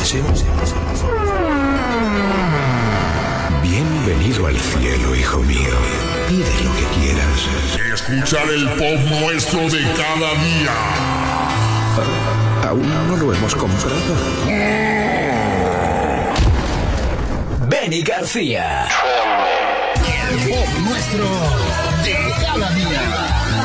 Bienvenido al cielo, hijo mío. Pide lo que quieras. Escuchar el pop nuestro de cada día. Aún no lo hemos comprado. Benny García. El pop nuestro de cada día.